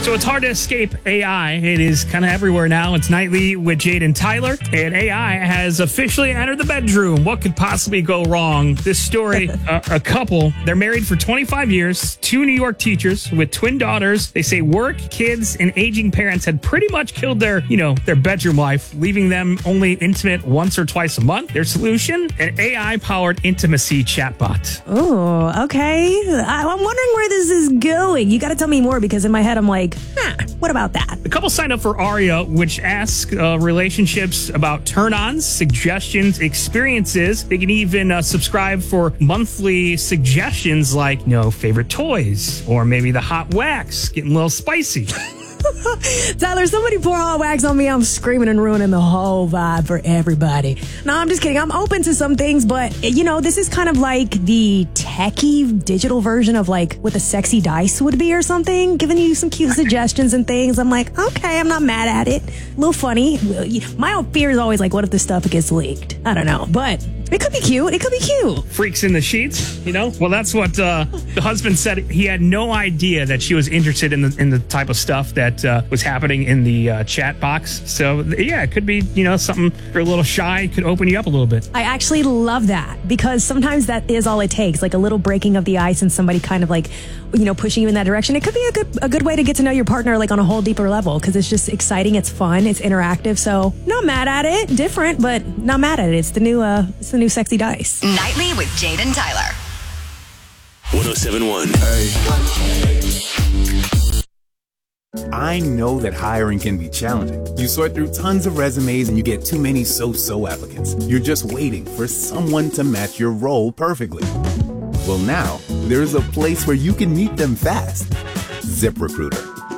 So it's hard to escape AI. It is kind of everywhere now. It's Nightly with Jade and Tyler, and AI has officially entered the bedroom. What could possibly go wrong? This story, a couple, they're married for 25 years, two New York teachers with twin daughters. They say work, kids, and aging parents had pretty much killed their bedroom life, leaving them only intimate once or twice a month. Their solution? An AI-powered intimacy chatbot. Oh, okay. I'm wondering where this is going. You got to tell me more because in my head I'm like, what about that? The couple signed up for Aria, which asks relationships about turn-ons, suggestions, experiences. They can even subscribe for monthly suggestions like, favorite toys, or maybe the hot wax, getting a little spicy. Tyler, somebody pour hot wax on me. I'm screaming and ruining the whole vibe for everybody. No, I'm just kidding. I'm open to some things, but this is kind of like the techie digital version of like what a sexy dice would be or something, giving you some cute suggestions and things. I'm like, okay, I'm not mad at it. A little funny. My fear is always like, what if this stuff gets leaked? I don't know, but it could be cute. It could be cute. Freaks in the sheets, Well, that's what the husband said. He had no idea that she was interested in the type of stuff that was happening in the chat box. So, yeah, it could be, something you're a little shy, could open you up a little bit. I actually love that because sometimes that is all it takes, like a little breaking of the ice and somebody kind of like, pushing you in that direction. It could be a good way to get to know your partner like on a whole deeper level because it's just exciting. It's fun. It's interactive. So not mad at it. Different, but not mad at it. It's the new sexy dice. Nightly with Jade and Tyler. 107.1. Hey. I know that hiring can be challenging. You sort through tons of resumes and you get too many so-so applicants. You're just waiting for someone to match your role perfectly. Well, now there's a place where you can meet them fast. ZipRecruiter.